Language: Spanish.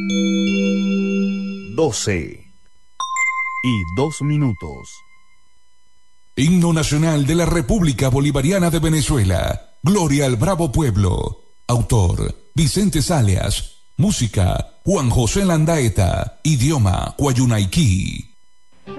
12:02. Himno Nacional de la República Bolivariana de Venezuela. Gloria al Bravo Pueblo. Autor: Vicente Salias. Música: Juan José Landaeta. Idioma: Guayunaiquí.